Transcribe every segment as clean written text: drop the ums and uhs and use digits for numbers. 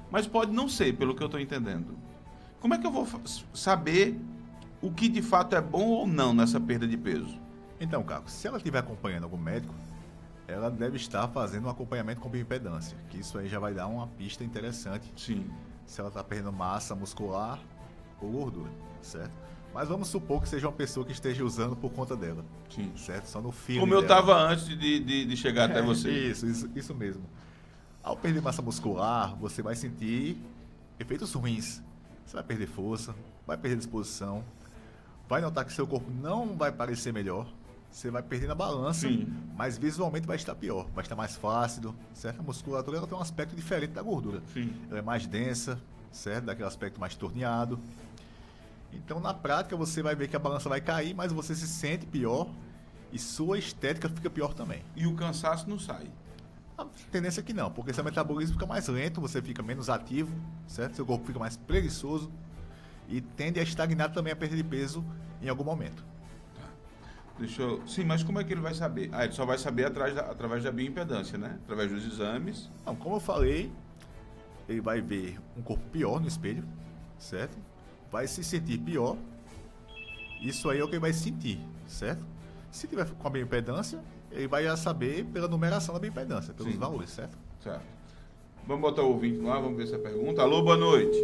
mas pode não ser, pelo que eu estou entendendo. Como é que eu vou saber o que de fato é bom ou não nessa perda de peso? Então, Caco, se ela estiver acompanhando algum médico, ela deve estar fazendo um acompanhamento com bioimpedância, que isso aí já vai dar uma pista interessante. Sim. Se ela está perdendo massa muscular ou gordura, certo? Mas vamos supor que seja uma pessoa que esteja usando por conta dela. Sim. Certo? Só no feeling Como eu dela. estava antes de chegar até você. Isso mesmo. Ao perder massa muscular, você vai sentir efeitos ruins. Você vai perder força, vai perder disposição, vai notar que seu corpo não vai parecer melhor, você vai perder na balança, Sim. mas visualmente vai estar pior, vai estar mais flácido, certo? A musculatura ela tem um aspecto diferente da gordura. Sim. Ela é mais densa, certo? Daquele aspecto mais torneado. Então, na prática, você vai ver que a balança vai cair, mas você se sente pior e sua estética fica pior também. E o cansaço não sai. A tendência é que não, porque seu metabolismo fica mais lento, você fica menos ativo, certo? Seu corpo fica mais preguiçoso e tende a estagnar também a perda de peso em algum momento. Sim, mas como é que ele vai saber? Ele só vai saber através da bioimpedância, né? Através dos exames. Não, como eu falei, ele vai ver um corpo pior no espelho, certo? Vai se sentir pior. Isso aí é o que ele vai sentir, certo? Se tiver com a bioimpedância, ele vai já saber pela numeração da bioimpedância, pelos Sim. valores, certo? Certo. Vamos botar o ouvinte lá, vamos ver essa pergunta. Alô, boa noite.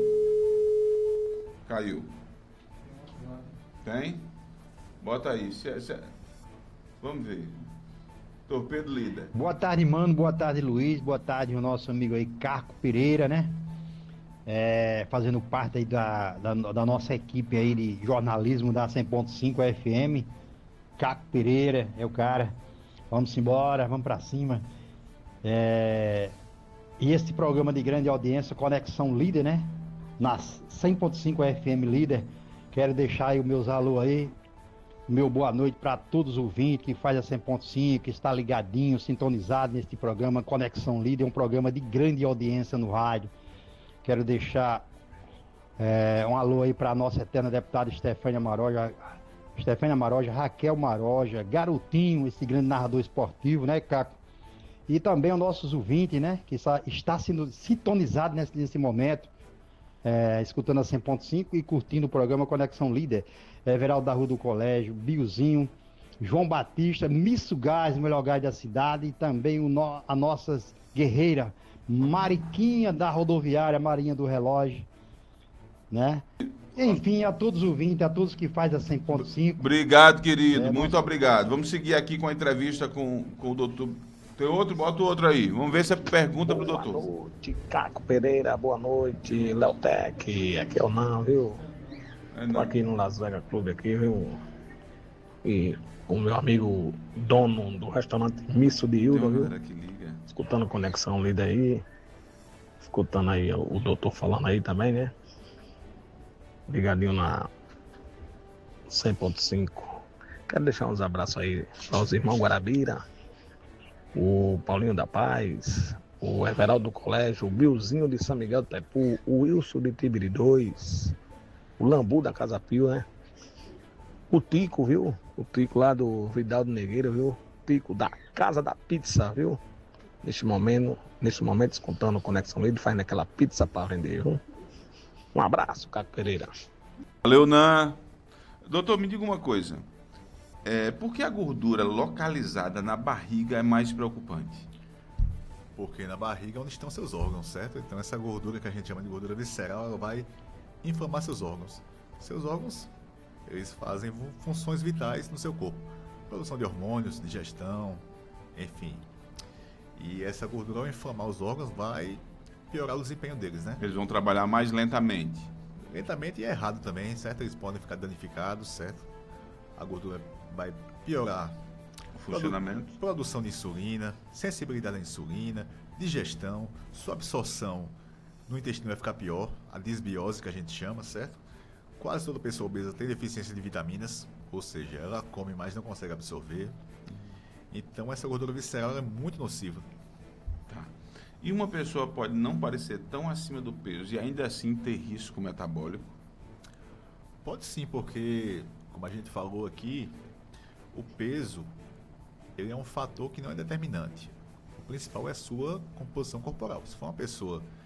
Caiu. Tem? Bota aí. Vamos ver. Torpedo líder. Boa tarde, mano. Boa tarde, Luiz. Boa tarde, o nosso amigo aí, Caco Pereira, né? Fazendo parte aí da nossa equipe aí de jornalismo da 100.5 FM. Caco Pereira é o cara. Vamos embora, vamos pra cima. E esse programa de grande audiência, Conexão Líder, né? Na 100.5 FM Líder. Quero deixar aí os meus alô aí. Meu boa noite para todos os ouvintes que faz a 100.5, que está ligadinho, sintonizado neste programa Conexão Líder, um programa de grande audiência no rádio. Quero deixar um alô aí para a nossa eterna deputada Estefânia Maroja, Raquel Maroja, Garotinho, esse grande narrador esportivo, né, Caco? E também os nossos ouvintes, né, que está sendo sintonizado nesse momento, escutando a 100.5 e curtindo o programa Conexão Líder. Everaldo da Rua do Colégio, Biozinho, João Batista, Misso Gás, o melhor gás da cidade, e também a nossas guerreiras, Mariquinha da Rodoviária, Marinha do Relógio, né? Enfim, a todos os ouvintes, a todos que fazem a 100.5. Obrigado, querido, muito obrigado. Vamos seguir aqui com a entrevista com o doutor. Tem outro? Bota o outro aí. Vamos ver se é pergunta pro doutor. Boa noite, Caco Pereira. Boa noite, Leotec. Aqui é o Não, viu? Tô aqui no Las Vegas Clube aqui, viu? E o meu amigo dono do restaurante Misso de Hilda, viu? Escutando Conexão Líder aí. Escutando aí o doutor falando aí também, né? Ligadinho na 100.5. Quero deixar uns abraços aí aos irmãos Guarabira, o Paulinho da Paz, o Everaldo do Colégio, o Biozinho de São Miguel do Taipu, o Wilson de Tibiri 2, o Lambu da Casa Pio, né? O Tico, viu? O Tico lá do Vidal do Negueira, viu? O Tico da Casa da Pizza, viu? Neste momento, escutando Conexão Líder, fazendo aquela pizza para vender, viu? Um abraço, Caco Pereira. Valeu, Nan. Doutor, me diga uma coisa. Por que a gordura localizada na barriga é mais preocupante? Porque na barriga é onde estão seus órgãos, certo? Então essa gordura que a gente chama de gordura visceral, ela vai inflamar seus órgãos. Seus órgãos, eles fazem funções vitais no seu corpo. Produção de hormônios, digestão, enfim. E essa gordura, ao inflamar os órgãos, vai piorar o desempenho deles, né? Eles vão trabalhar mais lentamente. Lentamente e errado também, certo? Eles podem ficar danificados, certo? A gordura vai piorar o funcionamento. Produção de insulina, sensibilidade à insulina, digestão, sua absorção no intestino vai ficar pior, a disbiose que a gente chama, certo? Quase toda pessoa obesa tem deficiência de vitaminas, ou seja, ela come, mas não consegue absorver. Então essa gordura visceral é muito nociva. Tá. E uma pessoa pode não parecer tão acima do peso e ainda assim ter risco metabólico? Pode sim, porque, como a gente falou aqui, o peso ele é um fator que não é determinante. O principal é a sua composição corporal. Se for uma pessoa